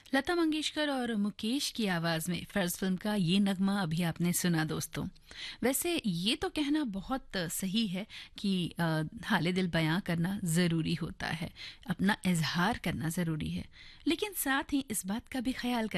लता मंगेशकर और मुकेश की आवाज़ में फर्ज फिल्म का ये नगमा अभी आपने सुना दोस्तों। वैसे ये तो कहना बहुत सही है कि हाले दिल बयां करना ज़रूरी होता है, अपना इजहार करना ज़रूरी है, लेकिन साथ ही इस बात का भी ख्याल